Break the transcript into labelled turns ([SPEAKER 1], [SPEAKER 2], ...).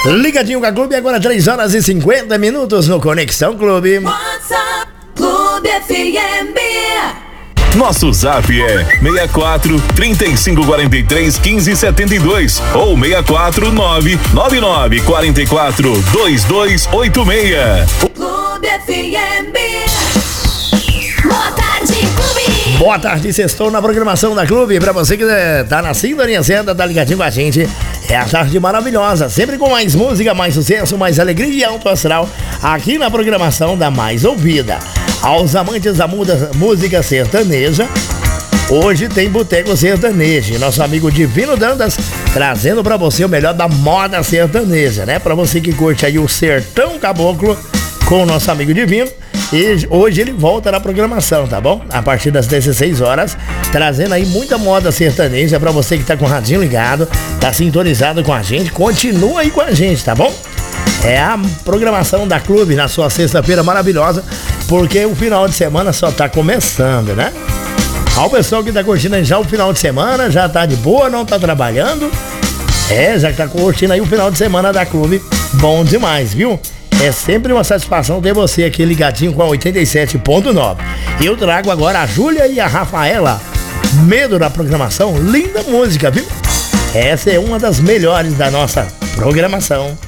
[SPEAKER 1] Ligadinho com a Clube, agora 3h50 no Conexão Clube.
[SPEAKER 2] WhatsApp Clube FM.
[SPEAKER 3] Nosso zap é 64 3543 1572 ou 64 999 44 2286.
[SPEAKER 2] Clube FM. Boa tarde, Clube.
[SPEAKER 1] Boa tarde, sextou na programação da Clube. Pra você que tá na sintonia certa, tá ligadinho com a gente. É a tarde maravilhosa, sempre com mais música, mais sucesso, mais alegria e alto astral, aqui na programação da mais ouvida. Aos amantes da música sertaneja, hoje tem Boteco Sertanejo. Nosso amigo Divino Dantas trazendo pra você o melhor da moda sertaneja, né? Pra você que curte aí o Sertão Caboclo com o nosso amigo Divino. E hoje ele volta na programação, tá bom? A partir das 16 horas, trazendo aí muita moda sertaneja pra você que tá com o radinho ligado, tá sintonizado com a gente, continua aí com a gente, tá bom? É a programação da Clube na sua sexta-feira maravilhosa, porque o final de semana só tá começando, né? Ó, o pessoal que tá curtindo já o final de semana, já tá de boa, não tá trabalhando. Já que tá curtindo aí o final de semana da Clube, bom demais, viu? É sempre uma satisfação ter você aqui ligadinho com a 87.9. E eu trago agora a Júlia e a Rafaela. Medo da programação, linda música, viu? Essa é uma das melhores da nossa programação.